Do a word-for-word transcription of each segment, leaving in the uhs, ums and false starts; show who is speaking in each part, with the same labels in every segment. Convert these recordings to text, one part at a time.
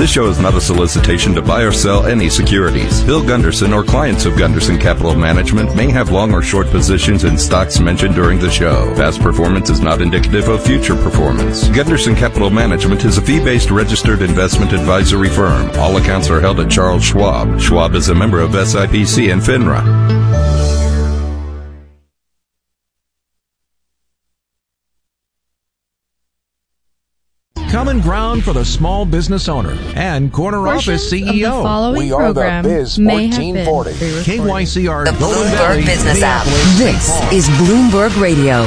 Speaker 1: This show is not a solicitation to buy or sell any securities. Bill Gunderson or clients of Gunderson Capital Management may have long or short positions in stocks mentioned during the show. Past performance is not indicative of future performance. Gunderson Capital Management is a fee-based registered investment advisory firm. All accounts are held at Charles Schwab. Schwab is a member of S I P C and FINRA.
Speaker 2: Common ground for the small business owner and corner
Speaker 3: Portions
Speaker 2: office C E O.
Speaker 3: Of the following
Speaker 4: we are
Speaker 3: program
Speaker 4: the Biz
Speaker 3: may
Speaker 4: fourteen
Speaker 3: have
Speaker 4: forty.
Speaker 3: been
Speaker 2: K Y C R
Speaker 5: The
Speaker 2: Golden
Speaker 5: Bloomberg
Speaker 2: Valley,
Speaker 5: Business App.
Speaker 2: Minneapolis,
Speaker 5: This
Speaker 2: Saint Paul.
Speaker 5: is Bloomberg Radio.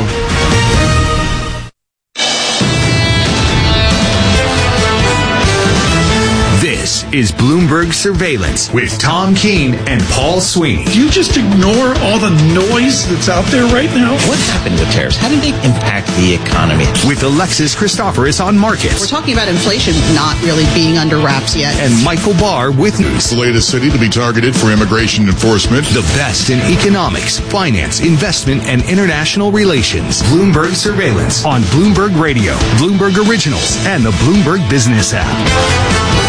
Speaker 6: This is Bloomberg Surveillance with Tom Keene and Paul Sweeney.
Speaker 7: Do you just ignore all the noise that's out there right now?
Speaker 8: What happened with tariffs? How did they impact the economy?
Speaker 6: With Alexis Christoforous on markets.
Speaker 9: We're talking about inflation not really being under wraps yet.
Speaker 6: And Michael Barr with news.
Speaker 10: The latest city to be targeted for immigration enforcement.
Speaker 6: The best in economics, finance, investment, and international relations. Bloomberg Surveillance on Bloomberg Radio, Bloomberg Originals, and the Bloomberg Business App.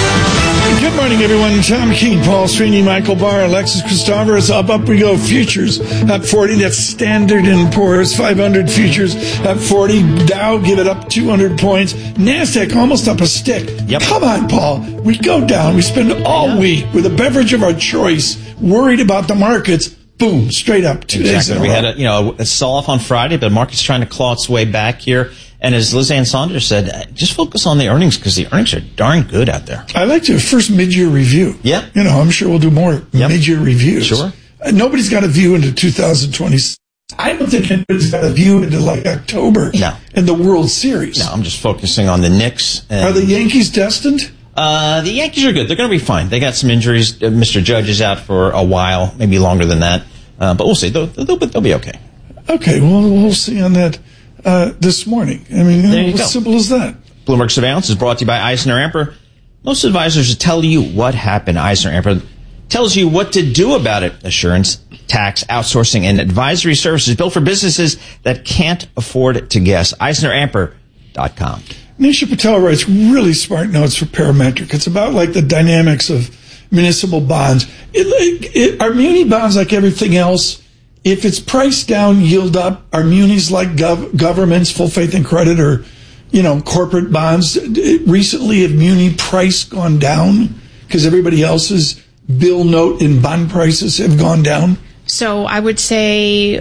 Speaker 7: Good morning, everyone. Tom Keene, Paul Sweeney, Michael Barr, Alexis Christoforous. Up, up we go. Futures up forty. That's Standard and Poor's five hundred futures up forty. Dow, give it up two hundred points. NASDAQ almost up a stick.
Speaker 8: Yep.
Speaker 7: Come on, Paul. We go down. We spend all week with a beverage of our choice, worried about the markets. Boom, straight up two days in a
Speaker 8: We
Speaker 7: row.
Speaker 8: had a, you know, a sell-off on Friday, but the market's trying to claw its way back here. And as Liz Ann Saunders said, just focus on the earnings because the earnings are darn good out there.
Speaker 7: I like to first mid-year review.
Speaker 8: Yeah.
Speaker 7: You know, I'm sure we'll do more
Speaker 8: Yep.
Speaker 7: mid-year reviews.
Speaker 8: Sure.
Speaker 7: Uh, nobody's got a view into two thousand twenty. I don't think anybody's got a view into like October
Speaker 8: No.
Speaker 7: and the World Series.
Speaker 8: No, I'm just focusing on the Knicks. And,
Speaker 7: Are the Yankees destined?
Speaker 8: Uh, the Yankees are good. They're going to be fine. They got some injuries. Uh, Mister Judge is out for a while, maybe longer than that. Uh, but we'll see. They'll, they'll, they'll be okay.
Speaker 7: Okay, well, we'll see on that uh, this morning. I mean,
Speaker 8: There you
Speaker 7: as
Speaker 8: go.
Speaker 7: simple as that.
Speaker 8: Bloomberg Surveillance is brought to you by Eisner Amper. Most advisors will tell you what happened. Eisner Amper tells you what to do about it. Assurance, tax, outsourcing, and advisory services built for businesses that can't afford to guess. Eisner Amper dot com.
Speaker 7: Nisha Patel writes really smart notes for Parametric. It's about like the dynamics of municipal bonds. It, it, are muni bonds like everything else? If it's priced down, yield up. Are munis like gov- governments, full faith and credit, or you know corporate bonds? Recently, have muni price gone down because everybody else's bill note and bond prices have gone down?
Speaker 11: So I would say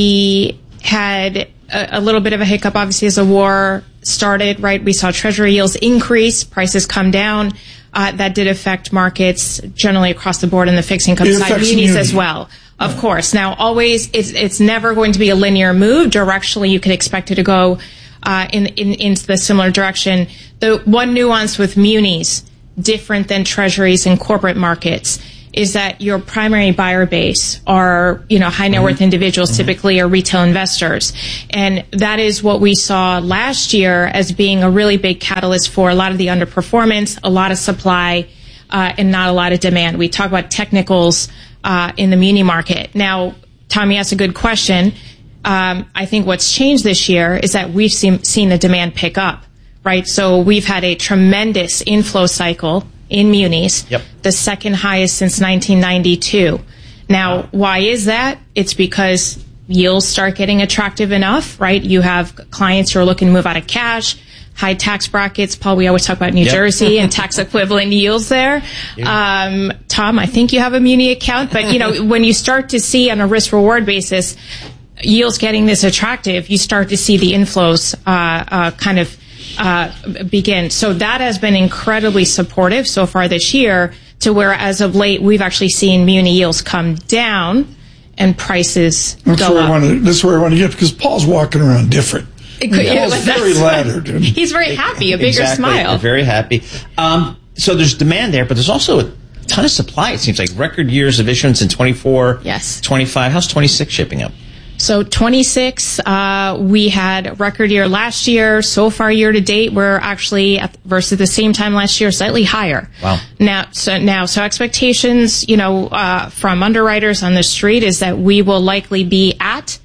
Speaker 11: we had a, a little bit of a hiccup, obviously, as the war started, right? We saw Treasury yields increase, prices come down. Uh, that did affect markets generally across the board in the fixed income
Speaker 7: It
Speaker 11: side,
Speaker 7: affects
Speaker 11: munis
Speaker 7: muni.
Speaker 11: as well. Of course. Now, always, it's, it's never going to be a linear move. Directionally, you can expect it to go uh, in, in into the similar direction. The one nuance with munis, different than treasuries and corporate markets, is that your primary buyer base are, you know, high net worth individuals, mm-hmm. typically are retail investors. And that is what we saw last year as being a really big catalyst for a lot of the underperformance, a lot of supply, uh, and not a lot of demand. We talk about technicals uh, in the muni market. Now, Tommy asked a good question. Um, I think what's changed this year is that we've seen, seen the demand pick up, right? So we've had a tremendous inflow cycle in munis,
Speaker 8: yep.
Speaker 11: the second highest since nineteen ninety-two. Now, wow. Why is that? It's because yields start getting attractive enough, right? You have clients who are looking to move out of cash, high tax brackets. Paul, we always talk about New
Speaker 8: yep.
Speaker 11: Jersey and tax equivalent yields there. Yeah. Um, Tom, I think you have a muni account, but you know, when you start to see on a risk reward basis, yields getting this attractive, you start to see the inflows, uh, uh, kind of, Uh, begin. So that has been incredibly supportive so far this year, to where as of late we've actually seen muni yields come down and prices
Speaker 7: that's
Speaker 11: go
Speaker 7: where
Speaker 11: up.
Speaker 7: I want to, that's where I want to get, because Paul's walking around different.
Speaker 11: It could,
Speaker 7: Paul's
Speaker 11: yeah,
Speaker 7: very laddered. And
Speaker 11: he's very happy, a bigger
Speaker 8: exactly.
Speaker 11: smile.
Speaker 8: They're very happy. Um, so there's demand there, but there's also a ton of supply. It seems like record years of issuance in twenty-four,
Speaker 11: yes.
Speaker 8: twenty-five. How's twenty-six shaping up?
Speaker 11: So twenty-six, uh, we had a record year last year. So far, year to date, we're actually at, versus the same time last year, slightly higher.
Speaker 8: Wow.
Speaker 11: Now, so now, so expectations, you know, uh, from underwriters on the street is that we will likely be at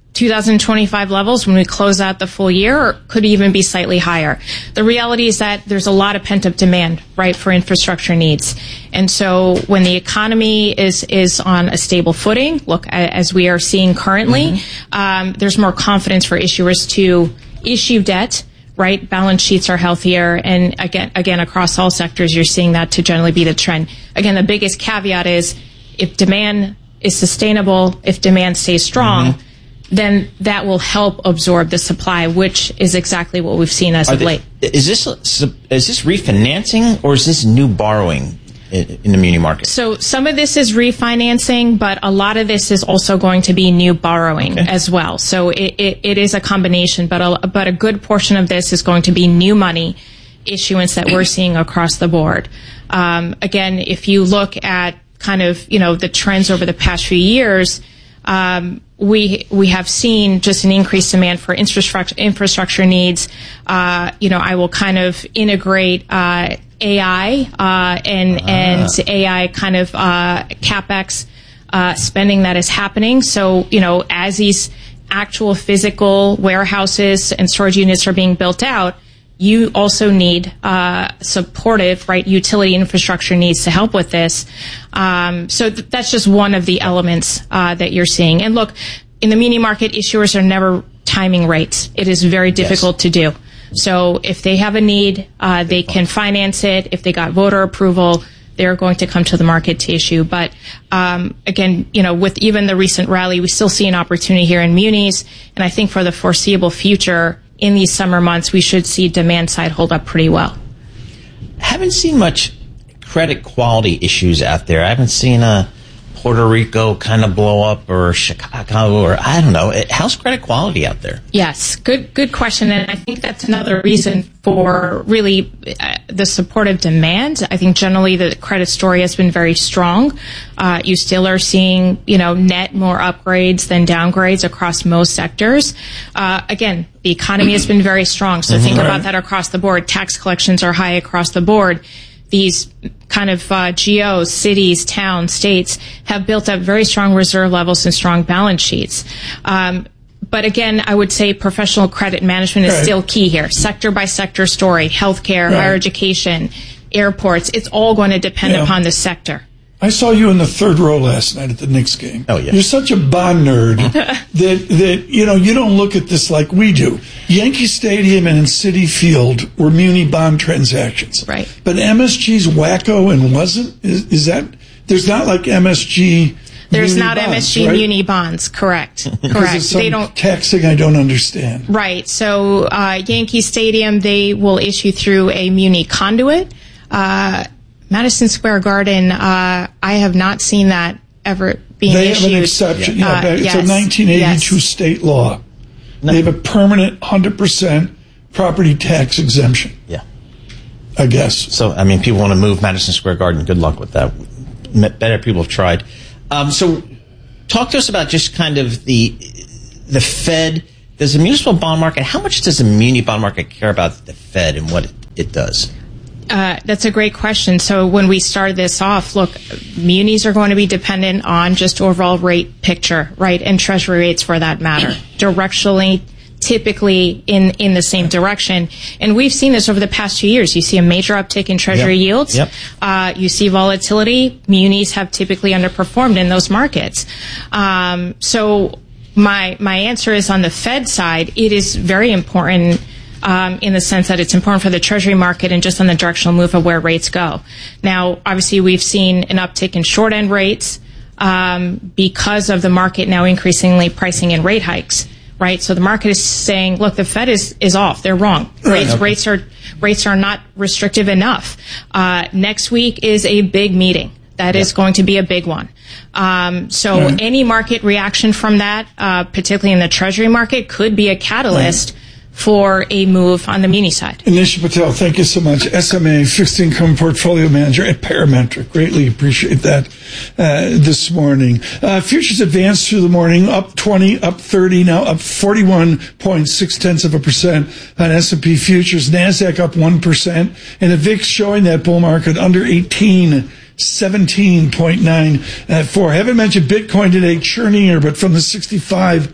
Speaker 11: two thousand twenty-five levels when we close out the full year, or could even be slightly higher. The reality is that there's a lot of pent-up demand, right, for infrastructure needs. And so when the economy is is on a stable footing, look, as we are seeing currently, mm-hmm. um, there's more confidence for issuers to issue debt, right? Balance sheets are healthier. And again, again, across all sectors, you're seeing that to generally be the trend. Again, the biggest caveat is if demand is sustainable, if demand stays strong, mm-hmm. then that will help absorb the supply, which is exactly what we've seen as
Speaker 8: Are
Speaker 11: of
Speaker 8: they,
Speaker 11: late.
Speaker 8: Is this is this refinancing or is this new borrowing in, in the muni market?
Speaker 11: So some of this is refinancing, but a lot of this is also going to be new borrowing okay. as well. So it, it, it is a combination, but a, but a good portion of this is going to be new money issuance that we're seeing across the board. Um, again, if you look at kind of, you know, the trends over the past few years, um, we we have seen just an increased demand for infrastructure infrastructure needs. Uh, you know, I will kind of integrate uh, A I uh, and ah. and A I kind of uh, capex uh, spending that is happening. So, you know, as these actual physical warehouses and storage units are being built out, you also need uh, supportive, right, utility infrastructure needs to help with this. Um, so th- that's just one of the elements uh, that you're seeing. And look, in the muni market, issuers are never timing rates. It is very difficult yes. to do. So if they have a need, uh, they can finance it. If they got voter approval, they're going to come to the market to issue. But um, again, you know, with even the recent rally, we still see an opportunity here in munis. And I think for the foreseeable future, in these summer months, we should see demand side hold up pretty well.
Speaker 8: Haven't seen much credit quality issues out there. I haven't seen a Puerto Rico kind of blow up or Chicago or I don't know. How's credit quality out there?
Speaker 11: Yes, good good question. And I think that's another reason for really uh, the supportive demand. I think generally the credit story has been very strong. Uh, you still are seeing, you know, net more upgrades than downgrades across most sectors. Uh, again, the economy has been very strong. So mm-hmm. think about that across the board. Tax collections are high across the board. These kind of uh, G Os, cities, towns, states have built up very strong reserve levels and strong balance sheets. Um, but again, I would say professional credit management is right. still key here. Sector by sector story, healthcare, right. higher education, airports. It's all going to depend yeah. upon the sector.
Speaker 7: I saw you in the third row last night at the Knicks game.
Speaker 8: Oh, yeah.
Speaker 7: You're such a bond nerd that, that, you know, you don't look at this like we do. Yankee Stadium and Citi Field were muni bond transactions.
Speaker 11: Right.
Speaker 7: But M S G's wacko and wasn't? Is, is that, there's not like M S G
Speaker 11: There's not
Speaker 7: bonds,
Speaker 11: M S G
Speaker 7: right?
Speaker 11: muni bonds, correct. Correct.
Speaker 7: It's some
Speaker 11: they don't
Speaker 7: taxing I don't understand.
Speaker 11: Right. So, uh, Yankee Stadium, they will issue through a muni conduit. Uh, Madison Square Garden, uh, I have not seen that ever being
Speaker 7: they
Speaker 11: issued.
Speaker 7: They have an exception. Yeah,
Speaker 11: uh,
Speaker 7: it's
Speaker 11: yes,
Speaker 7: a nineteen eighty-two
Speaker 11: yes.
Speaker 7: state law.
Speaker 8: No.
Speaker 7: They have a permanent one hundred percent property tax exemption.
Speaker 8: Yeah.
Speaker 7: I guess.
Speaker 8: So, I mean, people want to move Madison Square Garden. Good luck with that. Better people have tried. Um, so, talk to us about just kind of the the Fed. Does the municipal bond market, how much does the muni bond market care about the Fed and what it, it does?
Speaker 11: Uh, that's a great question. So when we started this off, look, munis are going to be dependent on just overall rate picture, right, and treasury rates for that matter, directionally, typically in, in the same direction. And we've seen this over the past few years. You see a major uptick in treasury
Speaker 8: yep.
Speaker 11: yields.
Speaker 8: Yep.
Speaker 11: Uh, you see volatility. Munis have typically underperformed in those markets. Um, so my my answer is on the Fed side, it is very important Um, in the sense that it's important for the Treasury market and just on the directional move of where rates go. Now, obviously, we've seen an uptick in short-end rates um, because of the market now increasingly pricing in rate hikes, right? So the market is saying, look, the Fed is, is off. They're wrong. Rates,
Speaker 7: okay.
Speaker 11: rates are rates are not restrictive enough. Uh, next week is a big meeting. That is going to be a big one. Um, so right. any market reaction from that, uh, particularly in the Treasury market, could be a catalyst right. for a move on the muni side.
Speaker 7: Nisha Patel, thank you so much. S M A, Fixed Income Portfolio Manager at Parametric. Greatly appreciate that uh, this morning. Uh, futures advanced through the morning, up twenty, up thirty, now up forty-one point six tenths of a percent on S and P futures. NASDAQ up one percent, and the V I X showing that bull market under eighteen, seventeen point nine four. I haven't mentioned Bitcoin today, churning here, but from the sixty-five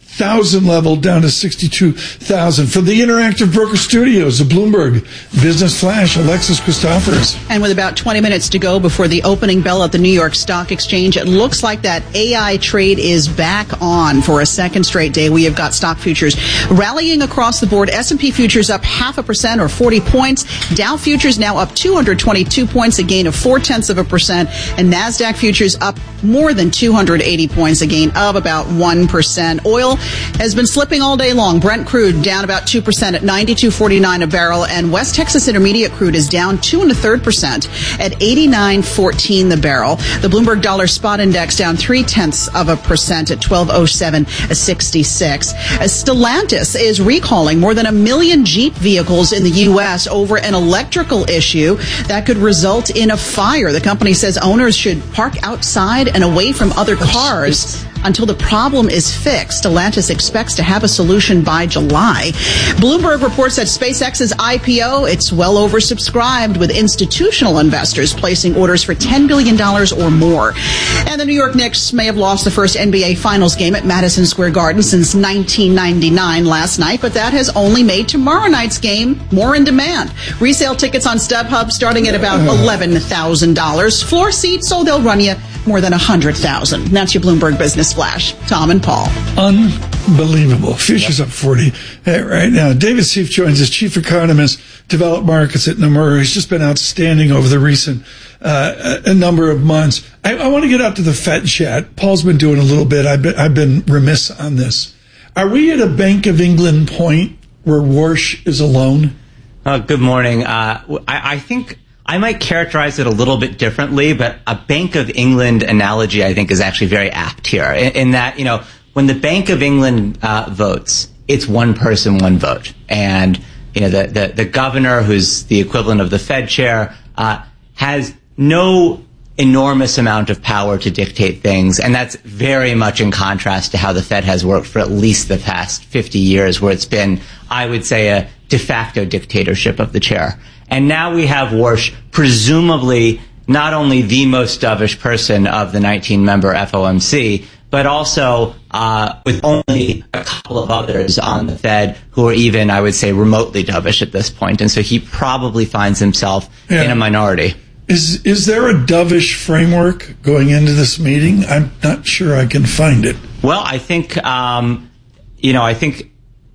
Speaker 7: thousand level down to sixty-two thousand. From the Interactive Broker Studios, the Bloomberg Business Flash, Alexis Christoforous.
Speaker 9: And with about twenty minutes to go before the opening bell at the New York Stock Exchange, it looks like that A I trade is back on for a second straight day. We have got stock futures rallying across the board. S and P futures up half a percent or forty points. Dow futures now up two hundred twenty-two points, a gain of four tenths of a percent. And NASDAQ futures up more than two hundred eighty points, a gain of about one percent. Oil has been slipping all day long. Brent crude down about two percent at ninety-two forty-nine a barrel, and West Texas Intermediate crude is down two and a third percent at eighty-nine fourteen the barrel. The Bloomberg Dollar Spot Index down three tenths of a percent at twelve oh seven sixty-six. Stellantis is recalling more than a million Jeep vehicles in the U S over an electrical issue that could result in a fire. The company says owners should park outside and away from other cars until the problem is fixed. Stellantis expects to have a solution by July. Bloomberg reports that SpaceX's I P O, it's well oversubscribed, with institutional investors placing orders for ten billion dollars or more. And the New York Knicks may have lost the first N B A Finals game at Madison Square Garden since nineteen ninety-nine last night, but that has only made tomorrow night's game more in demand. Resale tickets on StubHub starting at about eleven thousand dollars. Floor seats, so they'll run you more than one hundred thousand dollars. That's your Bloomberg Business Flash. Tom and Paul.
Speaker 7: Unbelievable. Futures yep. up forty right now. David Seif joins us, Chief Economist, Developed Markets at Nomura. He's just been outstanding over the recent uh, a number of months. I, I want to get out to the Fed chat. Paul's been doing a little bit. I've been, I've been remiss on this. Are we at a Bank of England point where Warsh is alone?
Speaker 3: Uh, good morning. Uh, I, I think I might characterize it a little bit differently, but a Bank of England analogy, I think, is actually very apt here in, in that, you know, when the Bank of England uh, votes, it's one person, one vote. And, you know, the, the, the governor, who's the equivalent of the Fed chair, uh, has no enormous amount of power to dictate things. And that's very much in contrast to how the Fed has worked for at least the past fifty years, where it's been, I would say, a de facto dictatorship of the chair. And now we have Warsh, presumably not only the most dovish person of the nineteen-member F O M C, but also uh, with only a couple of others on the Fed who are even, I would say, remotely dovish at this point. And so he probably finds himself yeah. in a minority.
Speaker 7: Is is there a dovish framework going into this meeting? I'm not sure I can find it.
Speaker 3: Well, I think, um, you know, I think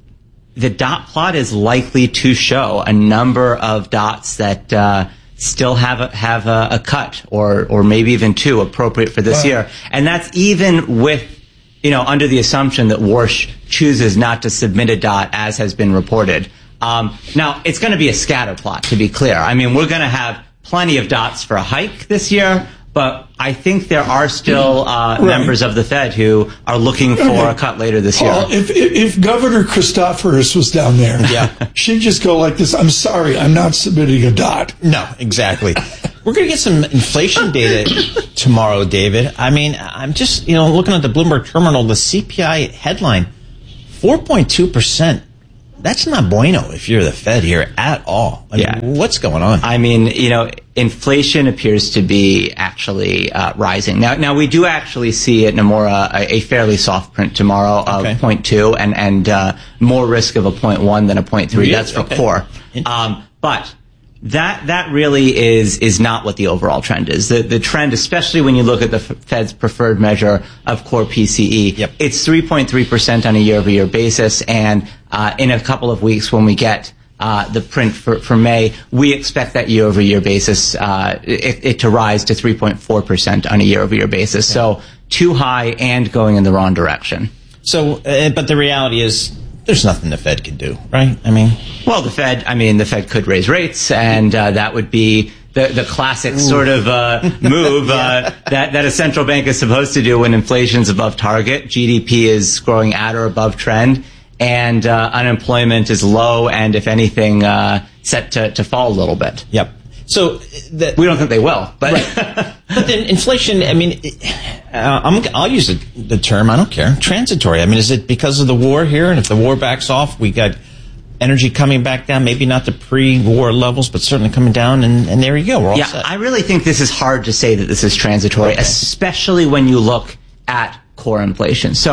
Speaker 3: the dot plot is likely to show a number of dots that uh, still have a, have a, a cut or or maybe even two appropriate for this wow. year. And that's even with, you know, under the assumption that Warsh chooses not to submit a dot, as has been reported. Um, now, it's going to be a scatter plot, to be clear. I mean, we're going to have plenty of dots for a hike this year, but I think there are still uh, right. members of the Fed who are looking for okay. a cut later this year.
Speaker 7: Well, if, if, if Governor Christoforous was down there, yeah. she'd just go like this, I'm sorry, I'm not submitting a dot.
Speaker 8: No, exactly. We're going to get some inflation data tomorrow, David. I mean, I'm just, you know, looking at the Bloomberg terminal, the C P I headline, four point two percent. That's not bueno if you're the Fed here at all. I
Speaker 3: yeah.
Speaker 8: mean, what's going on?
Speaker 3: I mean, you know, inflation appears to be actually uh, rising. Now, now we do actually see at Nomura a, a fairly soft print tomorrow of okay. zero point two and, and uh, more risk of a zero point one than a zero point three. Really? That's for okay. core. Um, but that that really is is not what the overall trend is. The the trend, especially when you look at the Fed's preferred measure of core P C E,
Speaker 8: yep.
Speaker 3: it's three point three percent on a year-over-year basis. And uh, in a couple of weeks, when we get uh, the print for, for May, we expect that year-over-year basis uh, it, it to rise to three point four percent on a year-over-year basis. Okay. So too high and going in the wrong direction.
Speaker 8: So, uh, but the reality is, there's nothing the Fed can do, right? I mean,
Speaker 3: well, the Fed, I mean, the Fed could raise rates, and uh, that would be the the classic Ooh. sort of uh, move yeah. uh, that that a central bank is supposed to do when inflation's above target, G D P is growing at or above trend, and uh, unemployment is low, and if anything, uh, set to, to fall a little bit.
Speaker 8: Yep. So that,
Speaker 3: we don't think they will, but
Speaker 8: right. But then inflation. I mean, uh, I'm, I'll use the, the term. I don't care. Transitory. I mean, is it because of the war here? And if the war backs off, we got energy coming back down. Maybe not the pre-war levels, but certainly coming down. And, and there you go. We're all
Speaker 3: yeah,
Speaker 8: set.
Speaker 3: I really think this is hard to say that this is transitory, okay. especially when you look at core inflation. So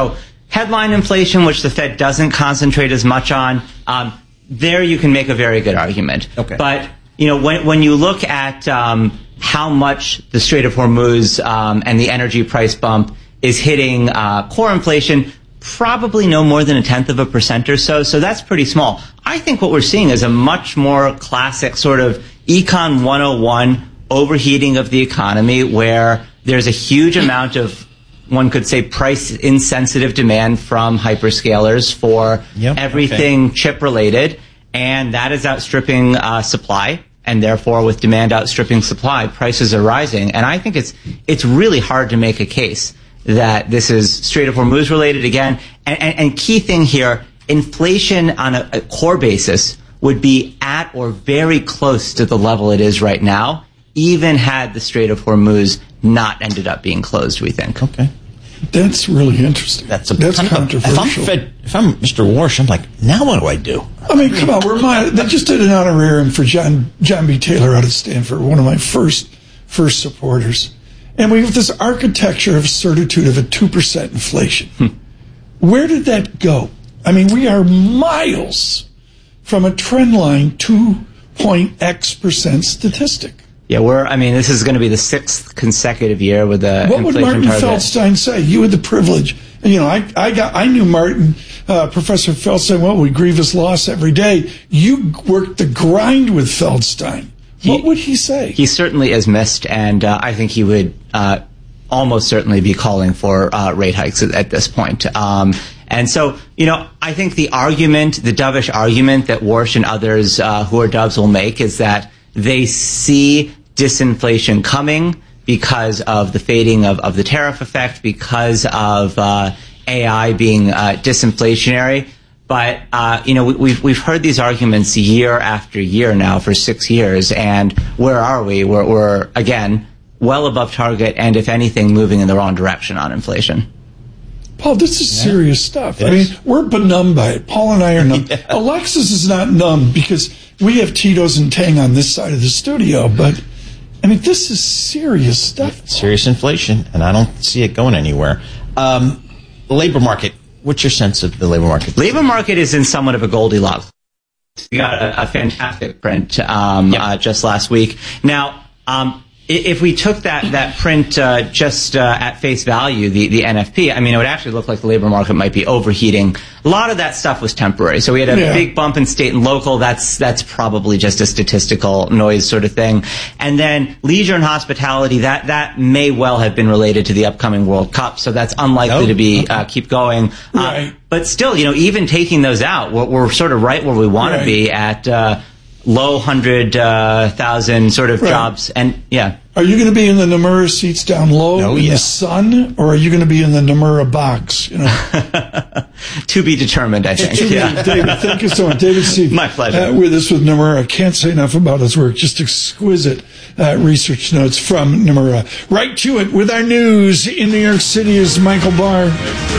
Speaker 3: headline inflation, which the Fed doesn't concentrate as much on, um, there you can make a very good argument.
Speaker 8: Okay.
Speaker 3: But, you know, when, when you look at um, how much the Strait of Hormuz um, and the energy price bump is hitting uh, core inflation, probably no more than a tenth of a percent or so. So that's pretty small. I think what we're seeing is a much more classic sort of Econ one oh one overheating of the economy, where there's a huge amount of, one could say, price insensitive demand from hyperscalers for
Speaker 8: yep,
Speaker 3: everything
Speaker 8: okay.
Speaker 3: chip related, and that is outstripping uh, supply, and therefore with demand outstripping supply, prices are rising. And I think it's it's really hard to make a case that this is Strait of Hormuz related again. And, and, and key thing here, inflation on a, a core basis would be at or very close to the level it is right now, even had the Strait of Hormuz not ended up being closed, we think.
Speaker 8: Okay.
Speaker 7: That's really interesting.
Speaker 8: That's, a,
Speaker 7: That's
Speaker 8: kind
Speaker 7: controversial.
Speaker 8: Of a, if, I'm Fed, if I'm Mister Warsh, I'm like, now what do I do?
Speaker 7: I mean, come on. We're my, they just did an honorarium for John John B. Taylor out of Stanford, one of my first first supporters. And we have this architecture of certitude of a two percent inflation. Hmm. Where did that go? I mean, we are miles from a trend line two point X percent statistic.
Speaker 3: Yeah, we're, I mean, this is going to be the sixth consecutive year with the
Speaker 7: what
Speaker 3: inflation
Speaker 7: would Martin
Speaker 3: target.
Speaker 7: Feldstein say? You had the privilege. You know, I, I got, I knew Martin, uh, Professor Feldstein, well, we grievous loss every day. You worked the grind with Feldstein.
Speaker 3: He,
Speaker 7: what would he say?
Speaker 3: He certainly is missed, and uh, I think he would uh, almost certainly be calling for uh, rate hikes at, at this point. Um, and so, you know, I think the argument, the dovish argument that Warsh and others uh, who are doves will make is that they see disinflation coming because of the fading of, of the tariff effect, because of uh, A I being uh, disinflationary. But, uh, you know, we, we've, we've heard these arguments year after year now for six years. And where are we? We're, we're, again, well above target and, if anything, moving in the wrong direction on inflation.
Speaker 7: Paul, this is
Speaker 8: yeah.
Speaker 7: serious stuff.
Speaker 8: It
Speaker 7: I mean,
Speaker 8: is.
Speaker 7: we're benumbed by it. Paul and I are numb.
Speaker 8: yeah.
Speaker 7: Alexis is not numb because we have Tito's and Tang on this side of the studio. But, I mean, this is serious stuff.
Speaker 8: Serious inflation, and I don't see it going anywhere. Um, labor market. What's your sense of the labor market?
Speaker 3: Labor market is in somewhat of a Goldilocks. We got a, a fantastic print um, yep. uh, just last week. Now, um, if we took that that print uh, just uh, at face value, the, the N F P, I mean, it would actually look like the labor market might be overheating. A lot of that stuff was temporary. So we had a yeah. big bump in state and local. That's that's probably just a statistical noise sort of thing. And then leisure and hospitality, that that may well have been related to the upcoming World Cup. So that's unlikely oh, to be okay. uh, keep going.
Speaker 7: Right.
Speaker 3: Uh, but still, you know, even taking those out, we're, we're sort of right where we want
Speaker 7: right.
Speaker 3: to be at uh, low hundred uh, thousand sort of right. jobs. And yeah.
Speaker 7: Are you going to be in the Nomura seats down low
Speaker 8: no,
Speaker 7: in
Speaker 8: yeah.
Speaker 7: the sun, or are you going to be in the Nomura box? You know,
Speaker 3: to be determined, I think. Yeah.
Speaker 7: David, thank you so much, David Steve.
Speaker 3: My pleasure.
Speaker 7: Uh, with us with Nomura, can't say enough about his work. Just exquisite uh, research notes from Nomura. Right to it with our news in New York City is Michael Barr.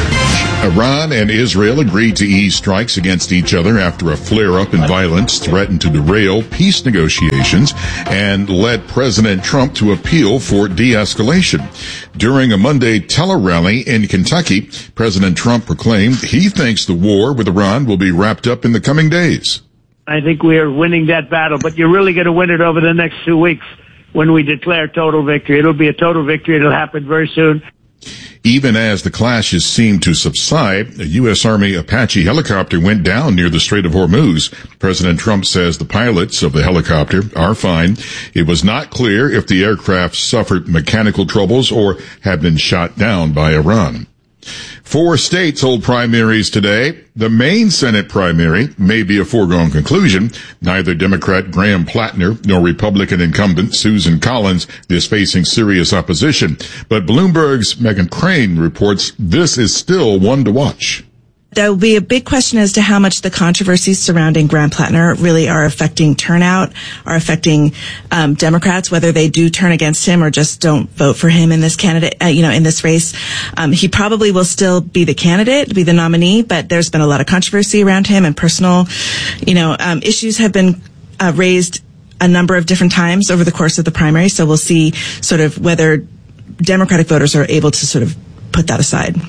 Speaker 10: Iran and Israel agreed to ease strikes against each other after a flare-up in violence threatened to derail peace negotiations and led President Trump to appeal for de-escalation. During a Monday tele-rally in Kentucky, President Trump proclaimed he thinks the war with Iran will be wrapped up in the coming days.
Speaker 4: I think we are winning that battle, but you're really going to win it over the next two weeks when we declare total victory. It'll be a total victory. It'll happen very soon.
Speaker 10: Even as the clashes seem to subside, a U S Army Apache helicopter went down near the Strait of Hormuz. President Trump says the pilots of the helicopter are fine. It was not clear if the aircraft suffered mechanical troubles or had been shot down by Iran. Four states hold primaries today. The Maine Senate primary may be a foregone conclusion. Neither Democrat Graham Plattner nor Republican incumbent Susan Collins is facing serious opposition. But Bloomberg's Megan Crane reports this is still one to watch.
Speaker 5: There will be a big question as to how much the controversies surrounding Graham Plattner really are affecting turnout, are affecting um, Democrats, whether they do turn against him or just don't vote for him in this candidate, uh, you know, in this race. Um, he probably will still be the candidate, be the nominee, but there's been a lot of controversy around him, and personal, you know, um, issues have been uh, raised a number of different times over the course of the primary. So we'll see sort of whether Democratic voters are able to sort of put that aside.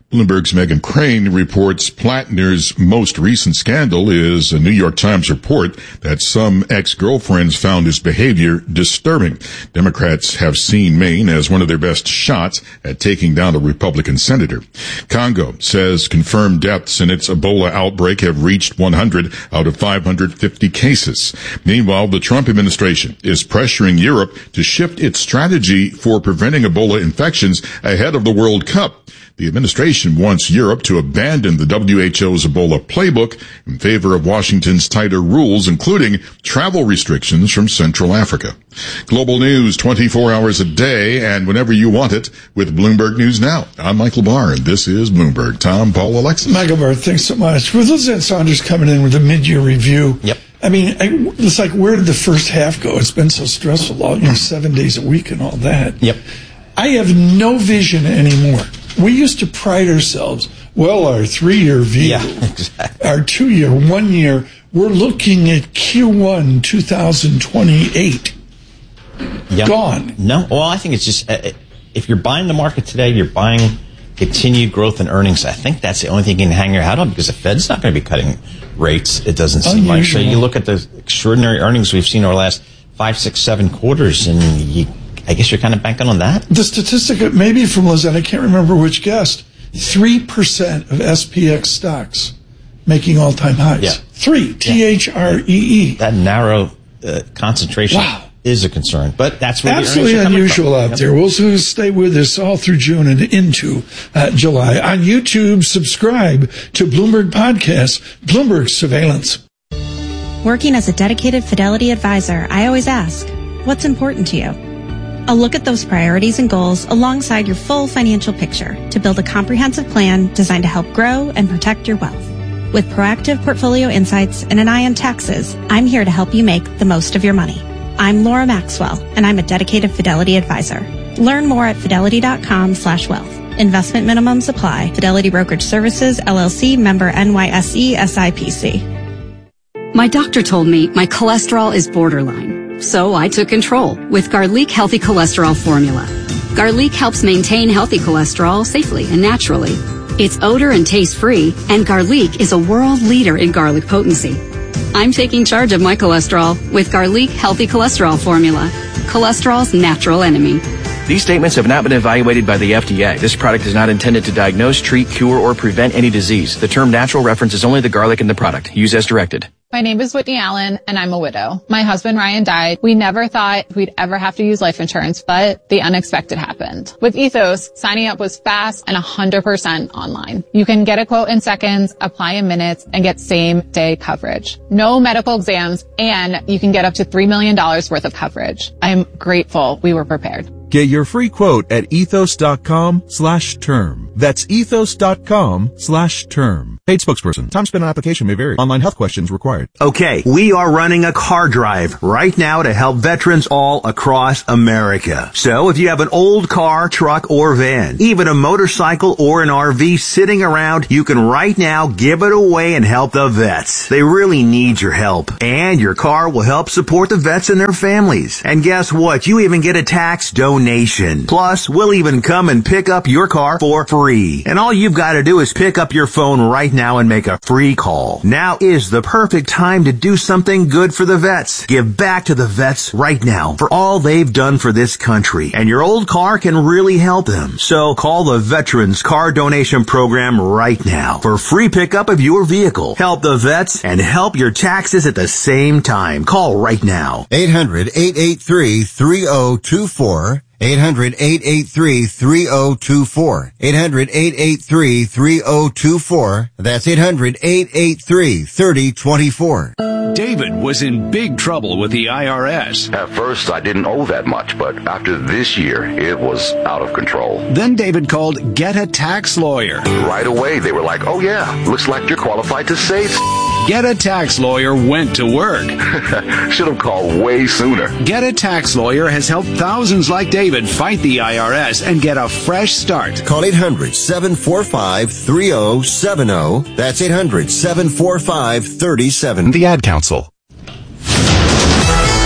Speaker 10: Bloomberg's Megan Crane reports Plattner's most recent scandal is a New York Times report that some ex-girlfriends found his behavior disturbing. Democrats have seen Maine as one of their best shots at taking down a Republican senator. Congo says confirmed deaths in its Ebola outbreak have reached one hundred out of five hundred fifty cases. Meanwhile, the Trump administration is pressuring Europe to shift its strategy for preventing Ebola infections ahead of the World Cup. The administration wants Europe to abandon the W H O's Ebola playbook in favor of Washington's tighter rules, including travel restrictions from Central Africa. Global news twenty-four hours a day and whenever you want it with Bloomberg News Now. I'm Michael Barr, and this is Bloomberg. Tom, Paul, Alexis.
Speaker 7: Michael Barr, thanks so much. With Liz Saunders coming in with a mid-year review.
Speaker 8: Yep.
Speaker 7: I mean, I, it's like, where did the first half go? It's been so stressful, all, you know, seven days a week and all that.
Speaker 8: Yep.
Speaker 7: I have no vision anymore. We used to pride ourselves, well, our three-year view,
Speaker 8: yeah, exactly.
Speaker 7: Our two-year, one-year, we're looking at Q one twenty twenty-eight.
Speaker 8: Yep.
Speaker 7: Gone.
Speaker 8: No, well, I think it's just, uh, if you're buying the market today, you're buying continued growth in earnings. I think that's the only thing you can hang your hat on because the Fed's not going to be cutting rates, it doesn't seem
Speaker 7: Unusual.
Speaker 8: like. So you look at the extraordinary earnings we've seen over the last five, six, seven quarters, and you I guess you're kind of banking on that.
Speaker 7: The statistic, maybe from Lizette, I can't remember which guest, three percent of S P X stocks making all-time highs.
Speaker 8: Yeah.
Speaker 7: Three, T H R E E.
Speaker 8: That narrow uh, concentration
Speaker 7: wow.
Speaker 8: is a concern, but that's where
Speaker 7: absolutely
Speaker 8: the
Speaker 7: unusual out
Speaker 8: yep.
Speaker 7: there. We'll stay with us all through June and into uh, July. On YouTube, subscribe to Bloomberg Podcasts, Bloomberg Surveillance.
Speaker 12: Working as a dedicated Fidelity advisor, I always ask, what's important to you? I'll look at those priorities and goals alongside your full financial picture to build a comprehensive plan designed to help grow and protect your wealth. With proactive portfolio insights and an eye on taxes, I'm here to help you make the most of your money. I'm Laura Maxwell, and I'm a dedicated Fidelity advisor. Learn more at fidelity.com slash wealth. Investment minimums apply. Fidelity Brokerage Services, L L C, member N Y S E, S I P C.
Speaker 13: My doctor told me my cholesterol is borderline. So I took control with Garlic Healthy Cholesterol Formula. Garlic helps maintain healthy cholesterol safely and naturally. It's odor and taste free, and Garlic is a world leader in garlic potency. I'm taking charge of my cholesterol with Garlic Healthy Cholesterol Formula, cholesterol's natural enemy.
Speaker 14: These statements have not been evaluated by the F D A. This product is not intended to diagnose, treat, cure, or prevent any disease. The term natural references only the garlic in the product. Use as directed.
Speaker 15: My name is Whitney Allen, and I'm a widow. My husband, Ryan, died. We never thought we'd ever have to use life insurance, but the unexpected happened. With Ethos, signing up was fast and one hundred percent online. You can get a quote in seconds, apply in minutes, and get same-day coverage. No medical exams, and you can get up to three million dollars worth of coverage. I'm grateful we were prepared.
Speaker 2: Get your free quote at ethos.com slash term. That's ethos.com slash term. Paid spokesperson. Time spent on application may vary. Online health questions required.
Speaker 16: Okay, we are running a car drive right now to help veterans all across America. So if you have an old car, truck, or van, even a motorcycle or an R V sitting around, you can right now give it away and help the vets. They really need your help. And your car will help support the vets and their families. And guess what? You even get a tax donation. Donation. Plus, we'll even come and pick up your car for free. And all you've got to do is pick up your phone right now and make a free call. Now is the perfect time to do something good for the vets. Give back to the vets right now for all they've done for this country. And your old car can really help them. So call the Veterans Car Donation Program right now for free pickup of your vehicle. Help the vets and help your taxes at the same time. Call right now.
Speaker 17: eight hundred, eight eight three, three oh two four. eight hundred, eight eight three, three oh two four. eight hundred, eight eight three, three oh two four. That's eight hundred, eight eight three, three oh two four.
Speaker 6: David was in big trouble with the I R S.
Speaker 18: At first, I didn't owe that much, but after this year, it was out of control.
Speaker 6: Then David called Get a Tax Lawyer.
Speaker 18: Right away, they were like, oh yeah, looks like you're qualified to save.
Speaker 6: Get a Tax Lawyer went to work.
Speaker 18: Should have called way sooner.
Speaker 6: Get a Tax Lawyer has helped thousands like David fight the I R S and get a fresh start.
Speaker 17: Call eight hundred, seven four five, three oh seven oh. That's eight hundred, seven four five, three oh seven oh.
Speaker 2: The Ad Council.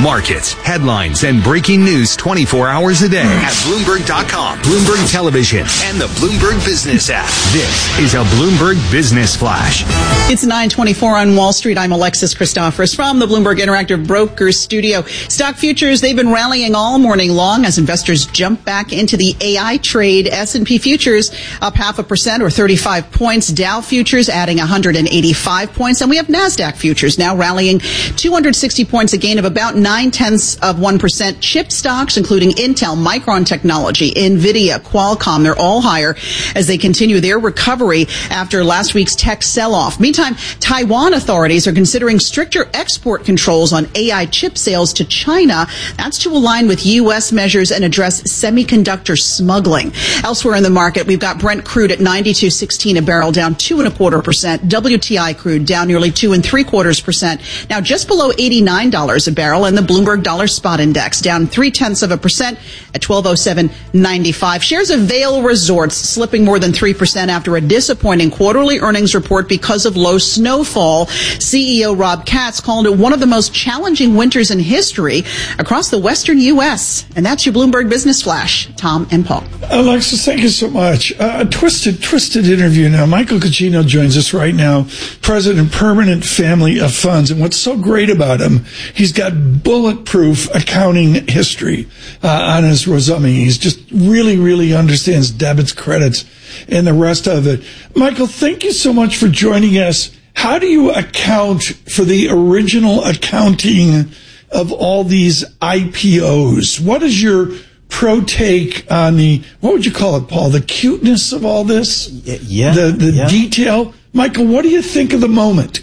Speaker 6: markets, headlines, and breaking news twenty-four hours a day at Bloomberg dot com, Bloomberg Television, and the Bloomberg Business app. This is a Bloomberg Business Flash.
Speaker 9: It's nine twenty-four on Wall Street. I'm Alexis Christophorous from the Bloomberg Interactive Brokers studio. Stock futures, they've been rallying all morning long as investors jump back into the A I trade. S and P futures up half a percent or thirty-five points. Dow futures adding one hundred eighty-five points. And we have NASDAQ futures now rallying two hundred sixty points, a gain of about nine tenths of one percent. Chip stocks, including Intel, Micron Technology, NVIDIA, Qualcomm, they're all higher as they continue their recovery after last week's tech sell-off. Meantime, Taiwan authorities are considering stricter export controls on A I chip sales to China. That's to align with U S measures and address semiconductor smuggling. Elsewhere in the market, we've got Brent crude at ninety-two sixteen a barrel, down two and a quarter percent. W T I crude down nearly two and three quarters percent. Now just below eighty-nine dollars a barrel, and the Bloomberg Dollar Spot Index down three tenths of a percent at twelve oh seven ninety-five. Shares of Vail Resorts slipping more than three percent after a disappointing quarterly earnings report because of low snowfall. C E O Rob Katz called it one of the most challenging winters in history across the western U S. And that's your Bloomberg Business Flash. Tom and Paul.
Speaker 7: Alexis, thank you so much. Uh, a twisted, twisted interview now. Michael Caccino joins us right now, president of Permanent Family of Funds. And what's so great about him, he's got bulletproof accounting history uh, on his resume. He's just really, really understands debits, credits, and the rest of it. Michael, thank you so much for joining us. How do you account for the original accounting of all these I P Os? What is your pro take on the, what would you call it, Paul, the cuteness of all this?
Speaker 8: Yeah.
Speaker 7: The, the
Speaker 8: yeah.
Speaker 7: detail? Michael, what do you think of the moment?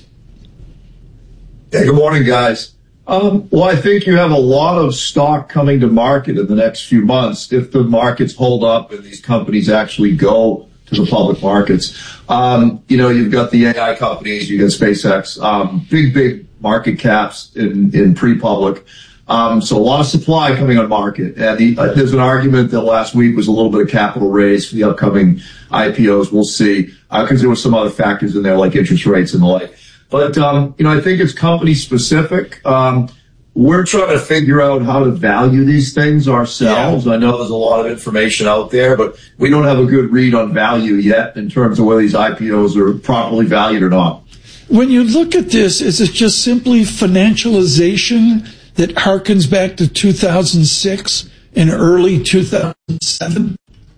Speaker 19: Hey, good morning, guys. Um, well, I think you have a lot of stock coming to market in the next few months if the markets hold up and these companies actually go to the public markets. Um, you know, you've got the A I companies, you got SpaceX, um, big, big market caps in, in pre-public. Um, so a lot of supply coming on market. And the, uh, there's an argument that last week was a little bit of capital raise for the upcoming I P Os. We'll see, uh, cause there were some other factors in there like interest rates and the like. But, um, you know, I think it's company specific. Um, we're trying to figure out how to value these things ourselves. Yeah. I know there's a lot of information out there, but we don't have a good read on value yet in terms of whether these I P Os are properly valued or not.
Speaker 7: When you look at this, is it just simply financialization that harkens back to two thousand six and early two thousand seven?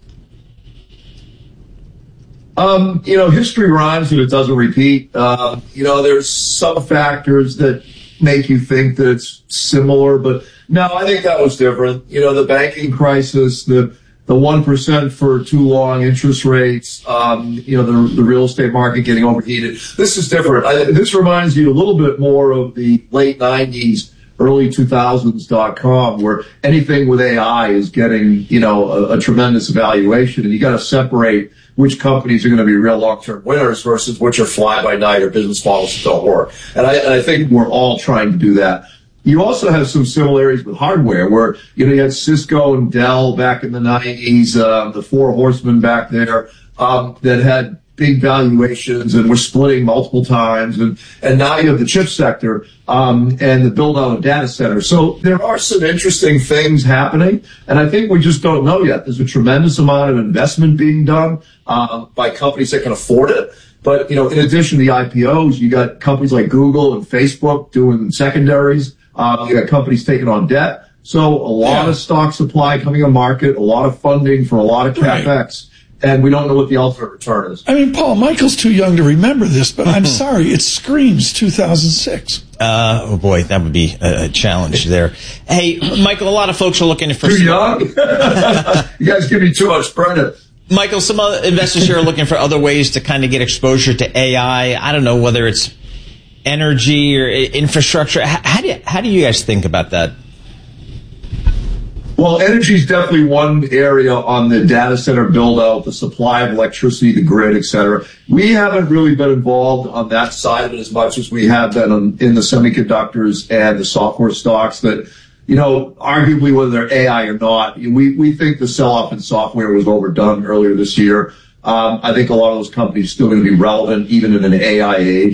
Speaker 19: Um, you know, history rhymes and it doesn't repeat. Uh, you know, there's some factors that make you think that it's similar, but no, I think that was different. You know, the banking crisis, the the one percent for too long interest rates, um, you know, the, the real estate market getting overheated. This is different. I, this reminds you a little bit more of the late nineties, early two thousands dot com, where anything with A I is getting, you know, a, a tremendous evaluation, and you got to separate which companies are going to be real long-term winners versus which are fly-by-night or business models that don't work. And I, and I think we're all trying to do that. You also have some similarities with hardware where, you know, you had Cisco and Dell back in the nineties, uh, the four horsemen back there, um, that had big valuations and were splitting multiple times. And, and now you have the chip sector, um, and the build out of data centers. So there are some interesting things happening. And I think we just don't know yet. There's a tremendous amount of investment being done, uh, by companies that can afford it. But, you know, in addition to the I P Os, you got companies like Google and Facebook doing secondaries. Uh, you got companies taking on debt. So a lot yeah. of stock supply coming on market, a lot of funding for a lot of CapEx. Right. And we don't know what the ultimate return is.
Speaker 7: I mean, Paul, Michael's too young to remember this, but I'm sorry, it screams two thousand six.
Speaker 8: Uh, oh boy, that would be a, a challenge there. Hey, Michael, a lot of folks are looking for...
Speaker 19: Too some... young? You guys give me too much credit.
Speaker 8: Michael, some other investors here are looking for other ways to kind of get exposure to A I. I don't know whether it's energy or infrastructure. How do you, how do you guys think about that?
Speaker 19: Well, energy is definitely one area on the data center build out, the supply of electricity, the grid, et cetera. We haven't really been involved on that side of it as much as we have been on, in the semiconductors and the software stocks that, you know, arguably whether they're A I or not, we, we think the sell-off in software was overdone earlier this year. Um, I think a lot of those companies are still going to be relevant even in an A I age.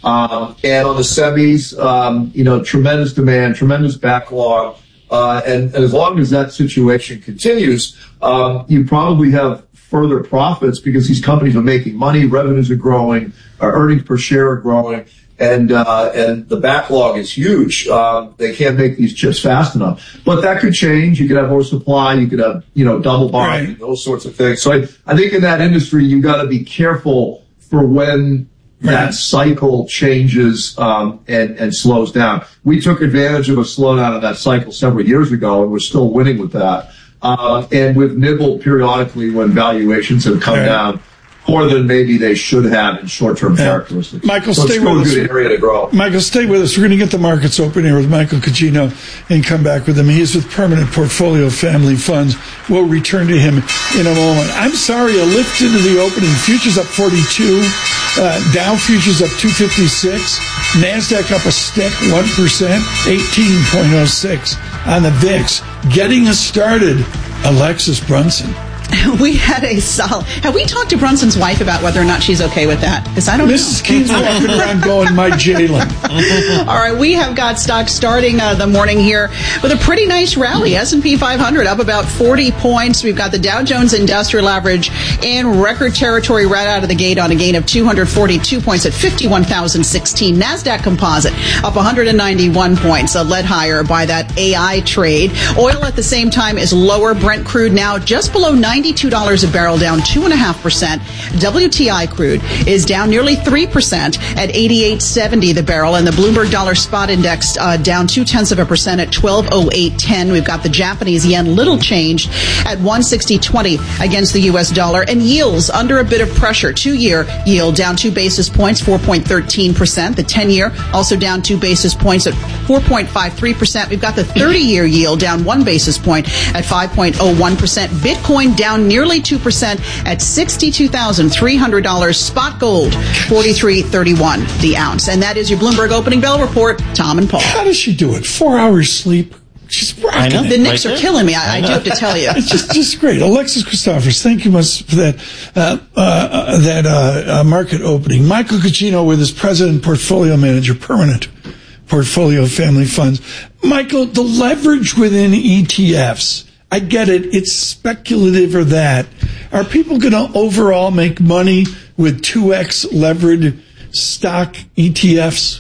Speaker 19: Um, and on the semis, um, you know, tremendous demand, tremendous backlog. Uh, and, and as long as that situation continues, um, you probably have further profits because these companies are making money, revenues are growing, our earnings per share are growing, and uh, and the backlog is huge. Um, they can't make these chips fast enough. But that could change. You could have more supply. You could have, you know, double buying, right. Those sorts of things. So I, I think in that industry, you've got to be careful for when right. that cycle changes um, and, and slows down. We took advantage of a slowdown in that cycle several years ago, and we're still winning with that. Uh, and we've nibbled periodically when valuations have come right. down more than maybe they should have in short-term yeah. characteristics.
Speaker 7: Michael,
Speaker 19: so
Speaker 7: stay
Speaker 19: it's
Speaker 7: with
Speaker 19: still
Speaker 7: us.
Speaker 19: a good area to grow.
Speaker 7: Michael, stay with us. We're going to get the markets open here with Michael Caccino and come back with him. He is with Permanent Portfolio Family Funds. We'll return to him in a moment. I'm sorry, a lift into the opening. Futures up forty-two. Uh, Dow futures up two fifty-six. NASDAQ up a stick, one percent, eighteen point oh six on the V I X. Getting us started, Alexis Brunson.
Speaker 9: We had a solid. Have we talked to Brunson's wife about whether or not she's okay with that? Because I don't
Speaker 7: Missus
Speaker 9: know.
Speaker 7: Keene's walking around going, my Jalen.
Speaker 9: All right, we have got stocks starting uh, the morning here with a pretty nice rally. S and P five hundred up about forty points. We've got the Dow Jones Industrial Average in record territory right out of the gate on a gain of two hundred forty-two points at fifty-one thousand sixteen. NASDAQ Composite up one hundred ninety-one points, uh, led higher by that A I trade. Oil at the same time is lower. Brent crude now just below ninety-two dollars a barrel, down two point five percent. W T I crude is down nearly three percent at eighty-eight seventy the barrel, and the Bloomberg Dollar Spot Index uh, down two-tenths of a percent at twelve oh eight ten. We've got the Japanese yen little changed at one sixty twenty against the U S dollar, and yields under a bit of pressure. Two-year yield down two basis points, four point one three percent. The ten-year also down two basis points at four point five three percent. We've got the thirty-year yield down one basis point at five point oh one percent. Bitcoin down nearly two percent at sixty-two thousand three hundred dollars. Spot gold, forty-three thirty-one the ounce. And that is your Bloomberg Opening Bell Report. Tom and Paul.
Speaker 7: How does she do it? Four hours sleep? She's rocking
Speaker 9: I know.
Speaker 7: it.
Speaker 9: The Knicks right are killing me. I, I do have to tell you.
Speaker 7: It's just, just great. Alexis Christophers, thank you much for that, uh, uh, that, uh, uh, market opening. Michael Caccino with his president, portfolio manager, Permanent Portfolio Family Funds. Michael, the leverage within E T Fs, I get it. It's speculative or that. Are people going to overall make money with two X levered stock E T Fs?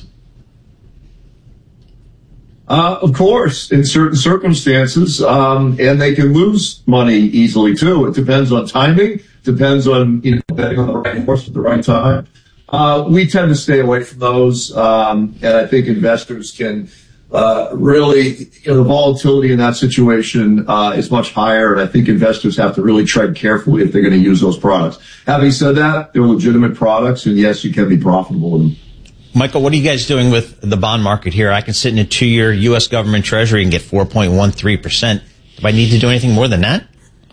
Speaker 19: Uh, of course, in certain circumstances, um, and they can lose money easily too. It depends on timing, depends on, you know, betting on the right horse at the right time. Uh, we tend to stay away from those, um, and I think investors can, uh, really, you know, the volatility in that situation, uh, is much higher, and I think investors have to really tread carefully if they're going to use those products. Having said that, they're legitimate products, and yes, you can be profitable with them.
Speaker 8: Michael, what are you guys doing with the bond market here? I can sit in a two-year U S government treasury and get four point one three percent. Do I need to do anything more than that?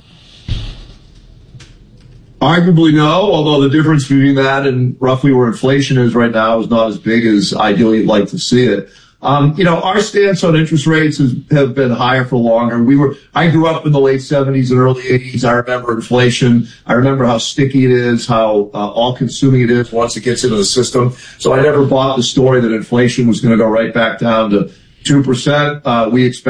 Speaker 19: Arguably no, although the difference between that and roughly where inflation is right now is not as big as ideally you'd like to see it. Um, you know, our stance on interest rates has, have been higher for longer. We were, I grew up in the late seventies and early eighties. I remember inflation. I remember how sticky it is, how uh, all-consuming it is once it gets into the system. So I never bought the story that inflation was going to go right back down to two percent. Uh, we expect